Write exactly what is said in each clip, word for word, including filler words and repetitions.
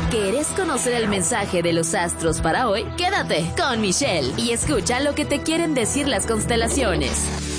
¿Querés conocer el mensaje de los astros para hoy? Quédate con Michelle y escucha lo que te quieren decir las constelaciones.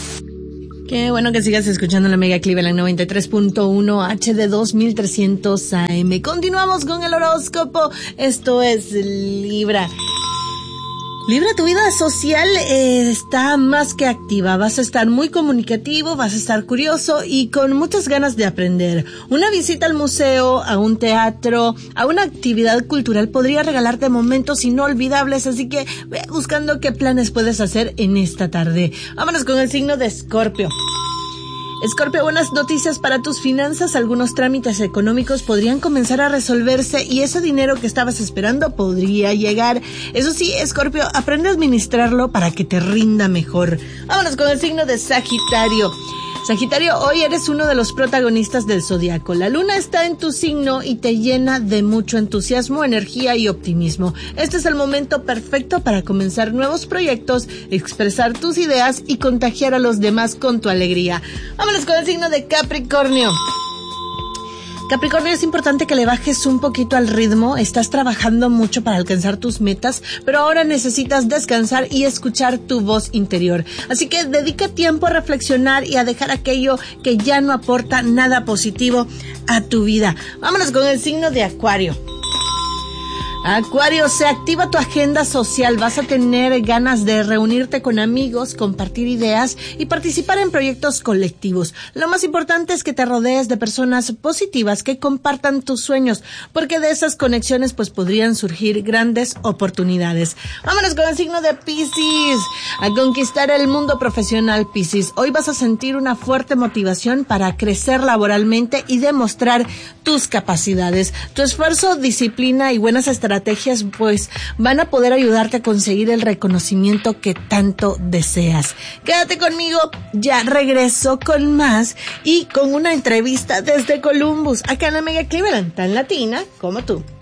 Qué bueno que sigas escuchando la Mega Cleveland noventa y tres punto uno H D dos mil trescientos A M. Continuamos con el horóscopo. Esto es Libra. Libra, tu vida social eh, está más que activa. Vas a estar muy comunicativo, vas a estar curioso y con muchas ganas de aprender. Una visita al museo, a un teatro, a una actividad cultural podría regalarte momentos inolvidables, así que ve buscando qué planes puedes hacer en esta tarde. Vámonos con el signo de Escorpio. Escorpio, buenas noticias para tus finanzas. Algunos trámites económicos podrían comenzar a resolverse y ese dinero que estabas esperando podría llegar. Eso sí, Escorpio, aprende a administrarlo para que te rinda mejor. Vámonos con el signo de Sagitario. Sagitario, hoy eres uno de los protagonistas del zodiaco. La luna está en tu signo y te llena de mucho entusiasmo, energía y optimismo. Este es el momento perfecto para comenzar nuevos proyectos, expresar tus ideas y contagiar a los demás con tu alegría. Vámonos con el signo de Capricornio. Capricornio, es importante que le bajes un poquito al ritmo. Estás trabajando mucho para alcanzar tus metas, pero ahora necesitas descansar y escuchar tu voz interior. Así que dedica tiempo a reflexionar y a dejar aquello que ya no aporta nada positivo a tu vida. Vámonos con el signo de Acuario. Acuario, se activa tu agenda social, vas a tener ganas de reunirte con amigos, compartir ideas y participar en proyectos colectivos. Lo más importante es que te rodees de personas positivas que compartan tus sueños, porque de esas conexiones pues podrían surgir grandes oportunidades. Vámonos con el signo de Piscis, a conquistar el mundo profesional, Piscis. Hoy vas a sentir una fuerte motivación para crecer laboralmente y demostrar tus capacidades. Tu esfuerzo, disciplina y buenas estrategias estrategias pues van a poder ayudarte a conseguir el reconocimiento que tanto deseas. Quédate conmigo, ya regreso con más y con una entrevista desde Columbus, acá en la Mega Cleveland, tan latina como tú.